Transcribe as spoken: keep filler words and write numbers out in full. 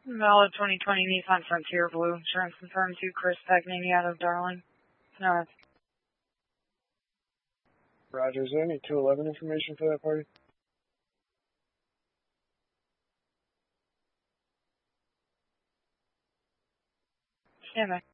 Valid twenty twenty Nissan Frontier Blue. Insurance confirmed to Chris Pagnini out of Darling. No. Roger, is there any two eleven information for that party? Stand by.